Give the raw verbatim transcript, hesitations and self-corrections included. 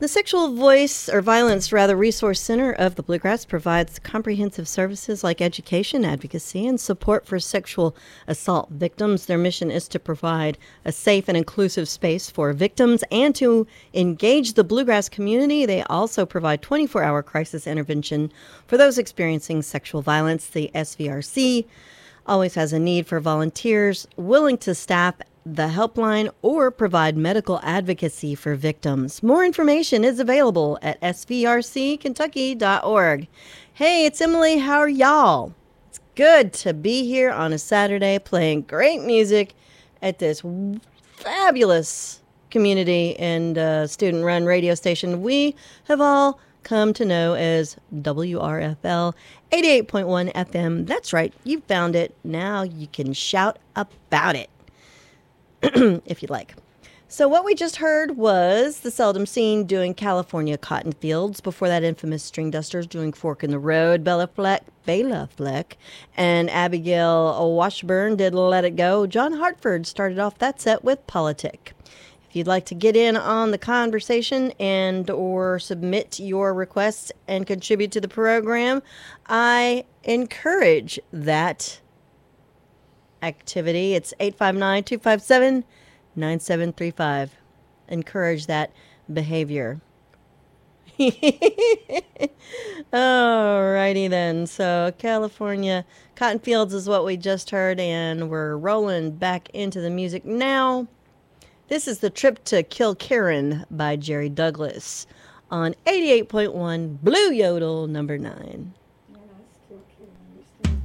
The Sexual Voice, or Violence, rather, Resource Center of the Bluegrass provides comprehensive services like education, advocacy, and support for sexual assault victims. Their mission is to provide a safe and inclusive space for victims and to engage the Bluegrass community. They also provide twenty-four hour crisis intervention for those experiencing sexual violence. The S V R C always has a need for volunteers willing to staff the helpline or provide medical advocacy for victims. More information is available at s v r c kentucky dot org. Hey, it's Emily. How are y'all? It's good to be here on a Saturday playing great music at this fabulous community and uh, student-run radio station we have all come to know as W R F L eighty-eight point one F M. That's right. You found it. Now you can shout about it. If you'd like. So what we just heard was the Seldom Scene doing California Cotton Fields. Before that, Infamous String Dusters doing Fork in the Road. Bella Fleck, Bela Fleck, and Abigail Washburn did Let It Go. John Hartford started off that set with Politic. If you'd like to get in on the conversation and or submit your requests and contribute to the program, I encourage that activity. It's eight five nine, two five seven, nine seven three five. Encourage that behavior. Alrighty then. So California Cotton Fields is what we just heard, and we're rolling back into the music now. This is The Trip to Kilkerran by Jerry Douglas on eighty-eight point one Blue Yodel number nine.